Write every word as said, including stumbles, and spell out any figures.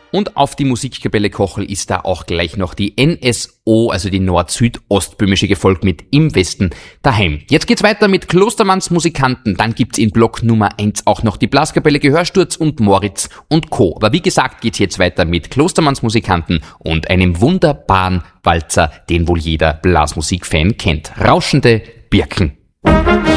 Und auf die Musikkapelle Kochel ist da auch gleich noch die N S O, also die Nord-Süd-Ostböhmische Gefolg mit Im Westen daheim. Jetzt geht's weiter mit Klostermanns Musikanten, dann gibt's in Block Nummer eins auch noch die Blaskapelle Gehörsturz und Moritz und Co. Aber wie gesagt geht's jetzt weiter mit Klostermanns Musikanten und einem wunderbaren Walzer, den wohl jeder Blasmusik-Fan kennt. Rauschende Birken.